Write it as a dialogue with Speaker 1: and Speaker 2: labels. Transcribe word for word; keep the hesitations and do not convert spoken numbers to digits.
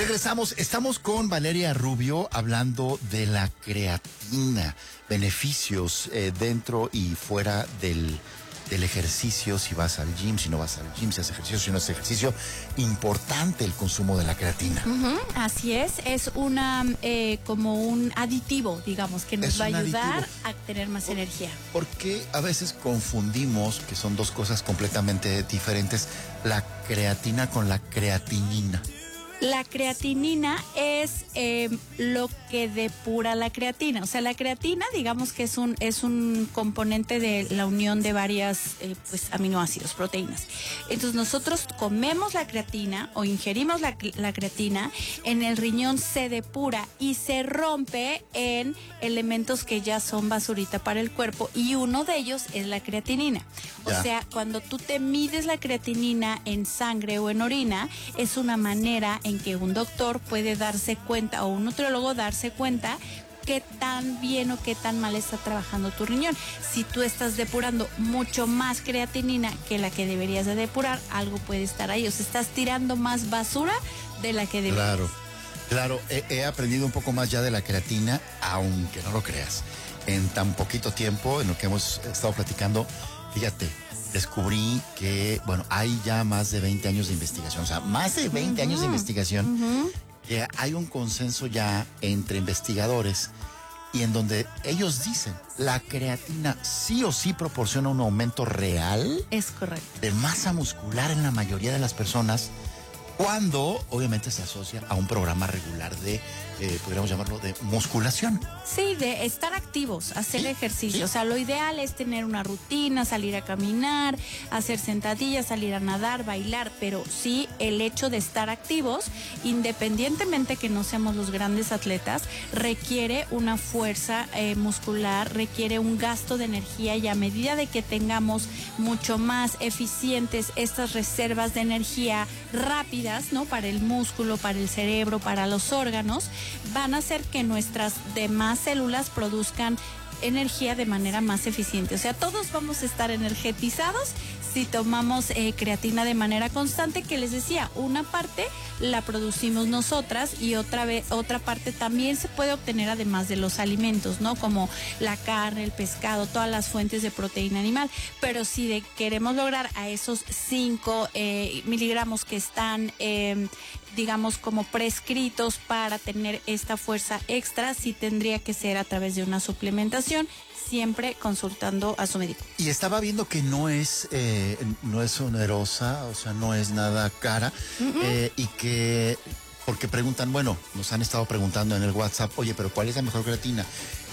Speaker 1: Regresamos, estamos con Valeria Rubio hablando de la creatina, beneficios eh, dentro y fuera del, del ejercicio, si vas al gym, si no vas al gym, si haces ejercicio, si no haces ejercicio, importante el consumo de la creatina.
Speaker 2: Uh-huh, así es, es una eh, como un aditivo, digamos, que nos
Speaker 1: Es
Speaker 2: va a
Speaker 1: un
Speaker 2: ayudar
Speaker 1: aditivo.
Speaker 2: a tener más
Speaker 1: ¿Por,
Speaker 2: energía.
Speaker 1: Porque a veces confundimos, que son dos cosas completamente diferentes, la creatina con la creatinina?
Speaker 2: La creatinina es eh, lo que depura la creatina. O sea, la creatina, digamos que es un es un componente de la unión de varias eh, pues aminoácidos, proteínas. Entonces nosotros comemos la creatina o ingerimos la, la creatina, en el riñón se depura y se rompe en elementos que ya son basurita para el cuerpo, y uno de ellos es la creatinina. O
Speaker 1: Ya.
Speaker 2: sea, cuando tú te mides la creatinina en sangre o en orina, es una manera en que un doctor puede darse cuenta, o un nutriólogo darse cuenta, qué tan bien o qué tan mal está trabajando tu riñón. Si tú estás depurando mucho más creatinina que la que deberías de depurar, algo puede estar ahí. O sea, estás tirando más basura de la que deberías.
Speaker 1: Claro, claro, he, he aprendido un poco más ya de la creatina, aunque no lo creas. En tan poquito tiempo, en lo que hemos estado platicando, fíjate, descubrí que, bueno, hay ya más de veinte años de investigación, o sea, más de veinte uh-huh. años de investigación, uh-huh. que hay un consenso ya entre investigadores y en donde ellos dicen, la creatina sí o sí proporciona un aumento real.
Speaker 2: Es correcto.
Speaker 1: De masa muscular en la mayoría de las personas, cuando obviamente se asocia a un programa regular de, eh, podríamos llamarlo, de musculación.
Speaker 2: Sí, de estar activos, hacer
Speaker 1: ¿Sí?
Speaker 2: ejercicio.
Speaker 1: ¿Sí?
Speaker 2: O sea, lo ideal es tener una rutina, salir a caminar, hacer sentadillas, salir a nadar, bailar, pero sí el hecho de estar activos, independientemente que no seamos los grandes atletas, requiere una fuerza eh, muscular, requiere un gasto de energía, y a medida de que tengamos mucho más eficientes estas reservas de energía rápidas, ¿no? Para el músculo, para el cerebro, para los órganos, van a hacer que nuestras demás células produzcan energía de manera más eficiente. O sea, todos vamos a estar energetizados si tomamos eh, creatina de manera constante, que les decía, una parte la producimos nosotras y otra vez, otra parte también se puede obtener además de los alimentos, ¿no? Como la carne, el pescado, todas las fuentes de proteína animal. Pero si de, queremos lograr a esos cinco eh, miligramos que están eh, digamos, como prescritos para tener esta fuerza extra, sí tendría que ser a través de una suplementación, siempre consultando a su médico.
Speaker 1: Y estaba viendo que no es eh, no es onerosa, o sea, no es nada cara, uh-huh. eh, y que, porque preguntan, bueno, nos han estado preguntando en el WhatsApp, oye, pero ¿cuál es la mejor creatina?